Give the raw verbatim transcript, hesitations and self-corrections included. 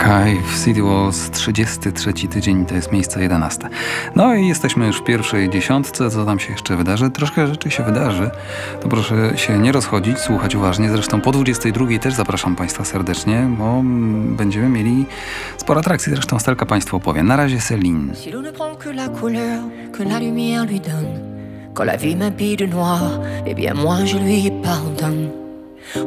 Archive, City Walls, trzydziesty trzeci tydzień, to jest miejsce jedenaste. No i jesteśmy już w pierwszej dziesiątce, co tam się jeszcze wydarzy? Troszkę rzeczy się wydarzy, to proszę się nie rozchodzić, słuchać uważnie. Zresztą po dwudziestej drugiej też zapraszam Państwa serdecznie, bo będziemy mieli sporo atrakcji. Zresztą Stelka Państwu opowie. Na razie Celine. Si l'on ne prend que la couleur que la lumière lui donne, quand la vie m'habille de noir, eh bien moi je lui pardonne.